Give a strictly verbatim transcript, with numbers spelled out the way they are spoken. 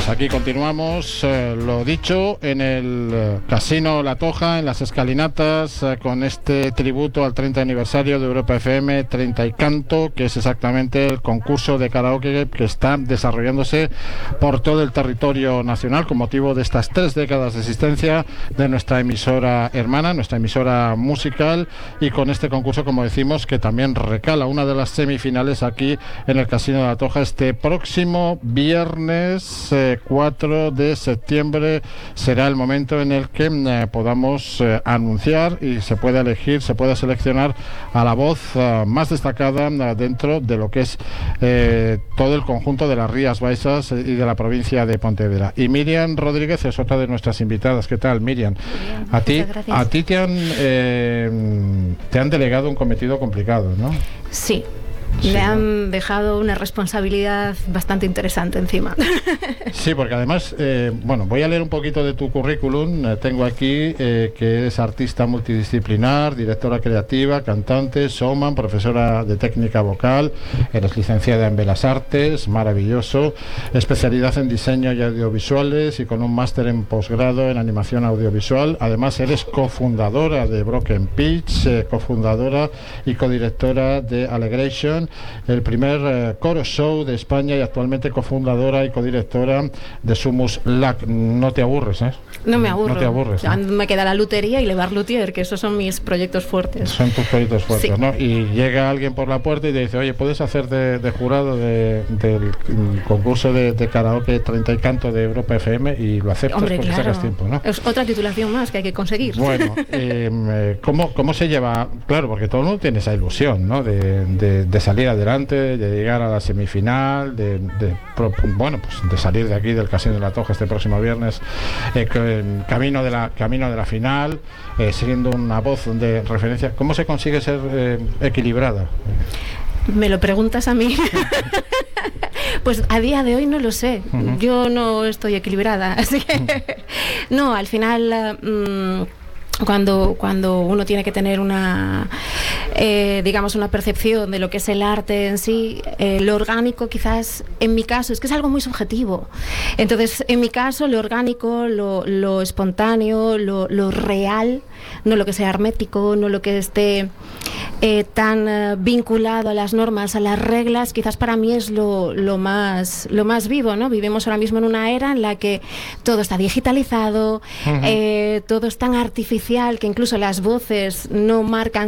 Pues aquí continuamos, eh, lo dicho, en el eh, Casino La Toja, en las escalinatas, eh, con este tributo al treinta aniversario de Europa F M, treinta y Canto, que es exactamente el concurso de karaoke que está desarrollándose por todo el territorio nacional con motivo de estas tres décadas de existencia de nuestra emisora hermana, nuestra emisora musical, y con este concurso, como decimos, que también recala una de las semifinales aquí en el Casino de La Toja este próximo viernes eh, cuatro de septiembre. Será el momento en el que eh, podamos eh, anunciar y se pueda elegir, se pueda seleccionar a la voz eh, más destacada eh, dentro de lo que es eh, todo el conjunto de las Rías Baixas y de la provincia de Pontevedra. Y Miriam Rodríguez es otra de nuestras invitadas. ¿Qué tal, Miriam? Bien, a ti, gracias. a ti te han eh, te han delegado un cometido complicado, ¿no? Sí. Sí, Me ¿no? han dejado una responsabilidad bastante interesante encima. Sí, porque además, eh, bueno, voy a leer un poquito de tu currículum. Eh, tengo aquí eh, que eres artista multidisciplinar, directora creativa, cantante, showman, profesora de técnica vocal, eres licenciada en Bellas Artes, maravilloso, especialidad en diseño y audiovisuales y con un máster en posgrado en animación audiovisual. Además, eres cofundadora de Broken Pitch, eh, cofundadora y codirectora de Allegration, el primer eh, coro show de España, y actualmente cofundadora y codirectora de Sumus Lac. No te aburres, ¿eh? No me aburro. No te aburres, Ya ¿no? me queda la lutería y Le Bar Luthier, que esos son mis proyectos fuertes. Son tus proyectos fuertes, Sí. ¿no? Y llega alguien por la puerta y te dice, oye, ¿puedes hacer de, de jurado de, del mm, concurso de, de karaoke treinta y Canto de Europa F M? Y lo aceptas. Hombre, porque claro. sacas tiempo, ¿no? Es otra titulación más que hay que conseguir. Bueno, eh, ¿cómo, ¿cómo se lleva? Claro, porque todo el mundo tiene esa ilusión, ¿no? De, de, de salir adelante, de llegar a la semifinal, de, de pro- bueno, pues de salir de aquí del Casino de La Toja este próximo viernes, eh, que- camino de la camino de la final, eh, siguiendo una voz de referencia. ¿Cómo se consigue ser eh, equilibrada? ¿Me lo preguntas a mí? Pues a día de hoy no lo sé. Uh-huh. Yo no estoy equilibrada, así que no, al final mm, cuando cuando uno tiene que tener una eh, digamos una percepción de lo que es el arte en sí, eh, lo orgánico quizás en mi caso es que es algo muy subjetivo. Entonces en mi caso lo orgánico, lo, lo espontáneo, lo, lo real, no lo que sea hermético, no lo que esté eh, tan eh, vinculado a las normas, a las reglas, quizás para mí es lo, lo más lo más vivo, ¿no? Vivimos ahora mismo en una era en la que todo está digitalizado, uh-huh. eh, todo es tan artificial que incluso las voces no marcan